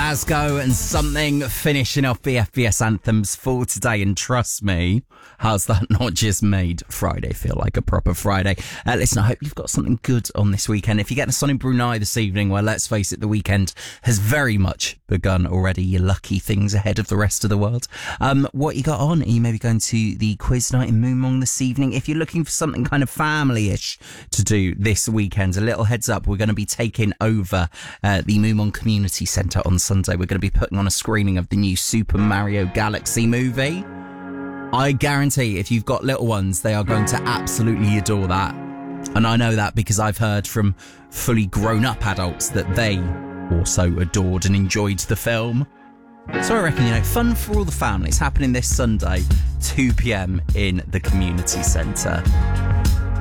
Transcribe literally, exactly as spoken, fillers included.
Glasgow and Something, finishing off the F B S anthems for today. And trust me, how's that not just made Friday feel like a proper Friday? Uh, listen, I hope you've got something good on this weekend. If you're getting us on in Brunei this evening, well, let's face it, the weekend has very much begun already. You lucky things ahead of the rest of the world. Um, what you got on? Are you maybe going to the quiz night in Moomong this evening? If you're looking for something kind of family-ish to do this weekend, a little heads up, we're going to be taking over uh, the Moomong Community Centre on Sunday. We're going to be putting on a screening of the new Super Mario Galaxy movie. I guarantee if you've got little ones, they are going to absolutely adore that. And I know that because I've heard from fully grown-up adults that they also adored and enjoyed the film. So I reckon, you know, fun for all the family. It's happening this Sunday, two p.m. in the community centre.